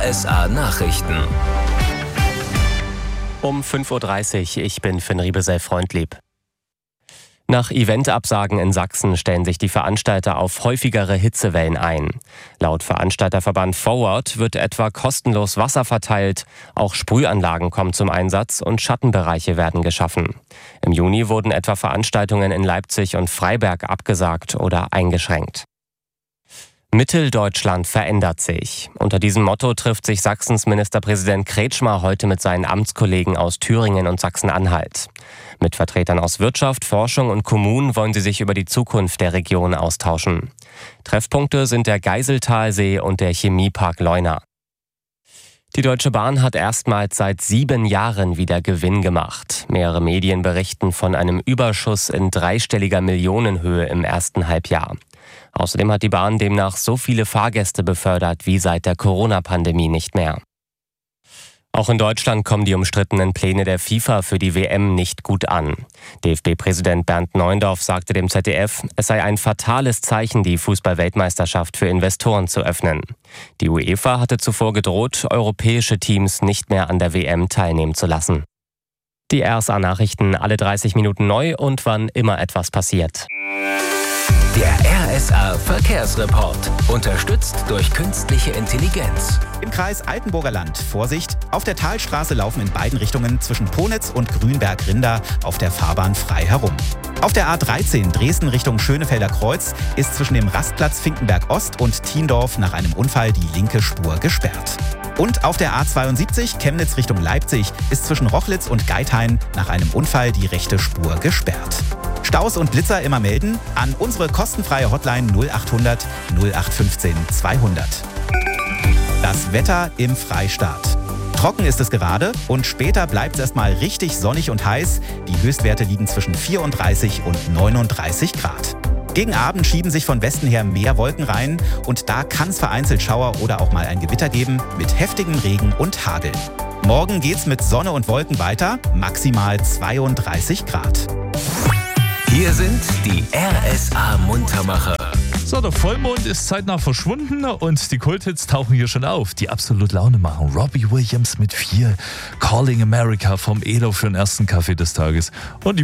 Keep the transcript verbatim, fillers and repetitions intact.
S A Nachrichten. Um fünf Uhr dreißig, ich bin Finn Riebesell-Freundlieb. Nach Eventabsagen in Sachsen stellen sich die Veranstalter auf häufigere Hitzewellen ein. Laut Veranstalterverband Forward wird etwa kostenlos Wasser verteilt, auch Sprühanlagen kommen zum Einsatz und Schattenbereiche werden geschaffen. Im Juni wurden etwa Veranstaltungen in Leipzig und Freiberg abgesagt oder eingeschränkt. Mitteldeutschland verändert sich. Unter diesem Motto trifft sich Sachsens Ministerpräsident Kretschmer heute mit seinen Amtskollegen aus Thüringen und Sachsen-Anhalt. Mit Vertretern aus Wirtschaft, Forschung und Kommunen wollen sie sich über die Zukunft der Region austauschen. Treffpunkte sind der Geiseltalsee und der Chemiepark Leuna. Die Deutsche Bahn hat erstmals seit sieben Jahren wieder Gewinn gemacht. Mehrere Medien berichten von einem Überschuss in dreistelliger Millionenhöhe im ersten Halbjahr. Außerdem hat die Bahn demnach so viele Fahrgäste befördert wie seit der Corona-Pandemie nicht mehr. Auch in Deutschland kommen die umstrittenen Pläne der FIFA für die W M nicht gut an. D F B-Präsident Bernd Neuendorf sagte dem Z D F, es sei ein fatales Zeichen, die Fußball-Weltmeisterschaft für Investoren zu öffnen. Die UEFA hatte zuvor gedroht, europäische Teams nicht mehr an der W M teilnehmen zu lassen. Die R S A-Nachrichten alle dreißig Minuten neu und wann immer etwas passiert. Der R S A-Verkehrsreport. Unterstützt durch künstliche Intelligenz. Im Kreis Altenburger Land, Vorsicht, auf der Talstraße laufen in beiden Richtungen zwischen Ponitz und Grünberg-Rinda auf der Fahrbahn frei herum. Auf der A dreizehn Dresden Richtung Schönefelder Kreuz ist zwischen dem Rastplatz Finkenberg Ost und Thiendorf nach einem Unfall die linke Spur gesperrt. Und auf der A zweiundsiebzig Chemnitz Richtung Leipzig ist zwischen Rochlitz und Geithain nach einem Unfall die rechte Spur gesperrt. Staus und Blitzer immer melden an unsere kostenfreie Hotline null achthundert null acht fünfzehn zweihundert. Das Wetter im Freistaat. Trocken ist es gerade und später bleibt es erstmal richtig sonnig und heiß. Die Höchstwerte liegen zwischen vierunddreißig und neununddreißig Grad. Gegen Abend schieben sich von Westen her mehr Wolken rein und da kann es vereinzelt Schauer oder auch mal ein Gewitter geben mit heftigem Regen und Hagel. Morgen geht's mit Sonne und Wolken weiter, maximal zweiunddreißig Grad. Hier sind die R S A-Muntermacher. So, der Vollmond ist zeitnah verschwunden und die Kulthits tauchen hier schon auf, die absolut Laune machen. Robbie Williams mit vier, Calling America vom Elo für den ersten Kaffee des Tages und die